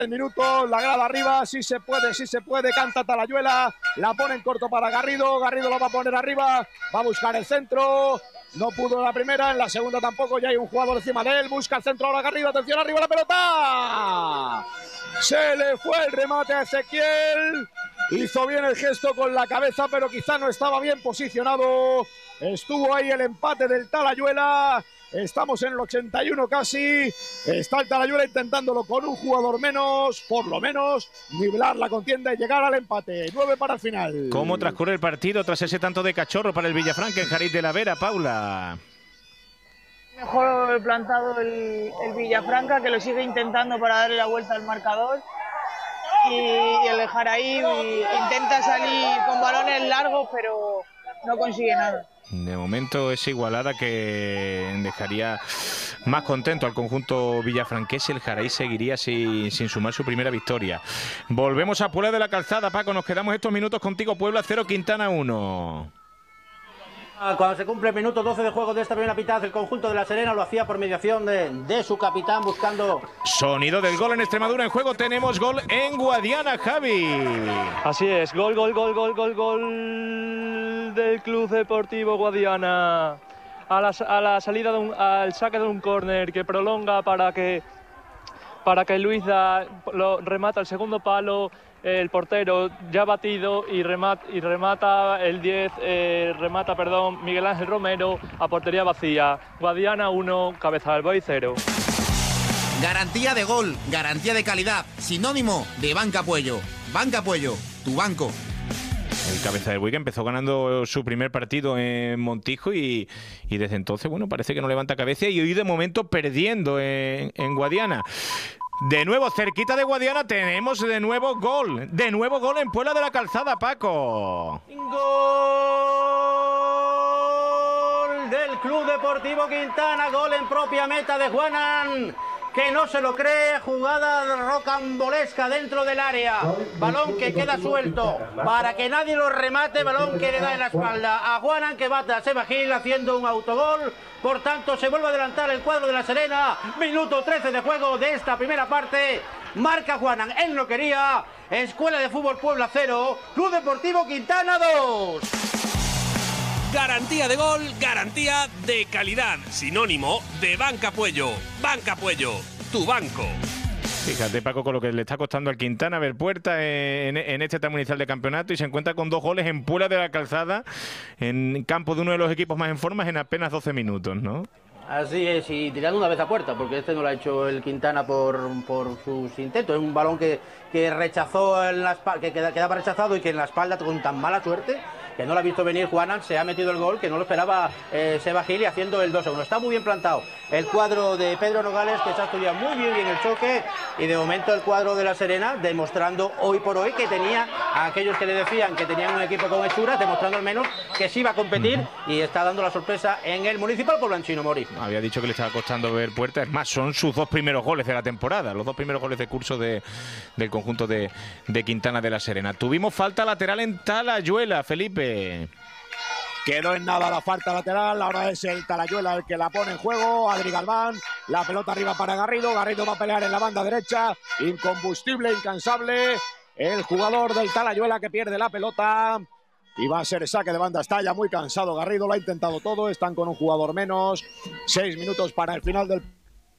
minutos, la grada arriba, sí se puede, canta Talayuela, la pone en corto para Garrido lo va a poner arriba, va a buscar el centro, no pudo en la primera, en la segunda tampoco, ya hay un jugador encima de él, busca el centro ahora Garrido, atención arriba la pelota, se le fue el remate a Ezequiel, hizo bien el gesto con la cabeza, pero quizá no estaba bien posicionado, estuvo ahí el empate del Talayuela. Estamos en el 81 casi, está el Talayuela intentándolo con un jugador menos, por lo menos, nivelar la contienda y llegar al empate, 9 para el final. ¿Cómo transcurre el partido tras ese tanto de cachorro para el Villafranca en Jariz de la Vera, Paula? Mejor plantado el Villafranca, que lo sigue intentando para darle la vuelta al marcador. Y el Jaraí intenta salir con balones largos, pero no consigue nada. De momento esa igualada que dejaría más contento al conjunto villafranqués. El Jaraí seguiría sin sumar su primera victoria. Volvemos a Puebla de la Calzada, Paco, nos quedamos estos minutos contigo. Puebla 0, Quintana 1. Cuando se cumple el minuto 12 de juego de esta primera mitad, el conjunto de La Serena lo hacía por mediación de su capitán, buscando... Sonido del gol en Extremadura en juego. Tenemos gol en Guadiana, Javi. Así es, gol del Club Deportivo Guadiana. A la salida al saque de un córner que prolonga para que Luisa lo remata el segundo palo. El portero ya batido y remata el 10, Miguel Ángel Romero a portería vacía. Guadiana 1, Cabeza del Buey 0. Garantía de gol, garantía de calidad, sinónimo de Banca Puello. Banca Puello, tu banco. El Cabeza del Buey que empezó ganando su primer partido en Montijo y desde entonces, bueno, parece que no levanta cabeza y hoy de momento perdiendo en Guadiana. De nuevo, cerquita de Guadiana, tenemos de nuevo gol. De nuevo gol en Puebla de la Calzada, Paco. Gol del Club Deportivo Quintana, gol en propia meta de Juanan, que no se lo cree, jugada rocambolesca dentro del área, balón que queda suelto para que nadie lo remate, balón que le da en la espalda a Juanan, que bate a Seba Gil haciendo un autogol. Por tanto, se vuelve a adelantar el cuadro de La Serena. Minuto 13 de juego de esta primera parte. Marca Juanan, él no quería. Escuela de Fútbol Puebla 0, Club Deportivo Quintana 2. Garantía de gol, garantía de calidad. Sinónimo de Banca Puello. Banca Puello, tu banco. Fíjate, Paco, con lo que le está costando al Quintana ver puerta en este etapa inicial de campeonato y se encuentra con 2 goles en Puebla de la Calzada, en campo de uno de los equipos más en forma en apenas 12 minutos, ¿no? Así es, y tirando una vez a puerta, porque este no lo ha hecho el Quintana por sus intentos. Es un balón que rechazó, que quedaba rechazado y que en la espalda, con tan mala suerte, que no lo ha visto venir Juanan, se ha metido el gol, que no lo esperaba Seba Gil, haciendo el 2-1. Está muy bien plantado el cuadro de Pedro Nogales, que se ha estudiado muy bien el choque, y de momento el cuadro de La Serena demostrando hoy por hoy que tenía a aquellos que le decían que tenían un equipo con hechuras, demostrando al menos que sí iba a competir y está dando la sorpresa en el Municipal Poblancino, Mori. Había dicho que le estaba costando ver puertas, es más, son sus 2 primeros goles de la temporada, los 2 primeros goles de curso del conjunto de Quintana de La Serena. Tuvimos falta lateral en Talayuela, Felipe. Quedó en nada la falta lateral, ahora es el Talayuela el que la pone en juego, Adri Galván, la pelota arriba para Garrido va a pelear en la banda derecha, incombustible, incansable, el jugador del Talayuela que pierde la pelota y va a ser saque de banda, está ya muy cansado Garrido, lo ha intentado todo, están con un jugador menos, 6 minutos para el final del...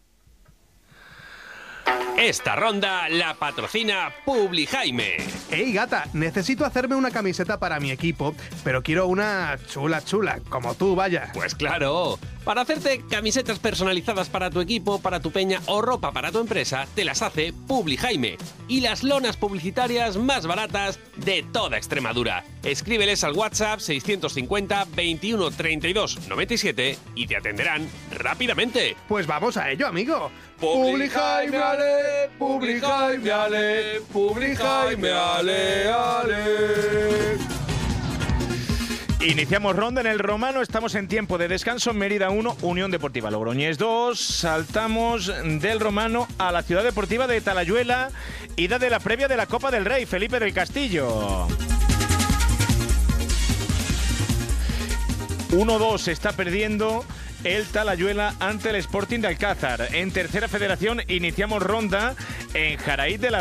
Esta ronda la patrocina Publijaime. Hey gata, necesito hacerme una camiseta para mi equipo, pero quiero una chula, como tú, vaya. Pues claro, para hacerte camisetas personalizadas para tu equipo, para tu peña o ropa para tu empresa, te las hace Publijaime. Y las lonas publicitarias más baratas de toda Extremadura. Escríbeles al WhatsApp 650 21 32 97 y te atenderán rápidamente. Pues vamos a ello, amigo. Publijaime, ale, Publijaime, ale, Publijaime, ale, ale. Iniciamos ronda en el Romano, estamos en tiempo de descanso en Mérida 1, Unión Deportiva Logroñés 2. Saltamos del Romano a la Ciudad Deportiva de Talayuela, ida de la previa de la Copa del Rey, Felipe del Castillo. 1-2 está perdiendo el Talayuela ante el Sporting de Alcázar. En tercera federación iniciamos ronda en Jaraíz de la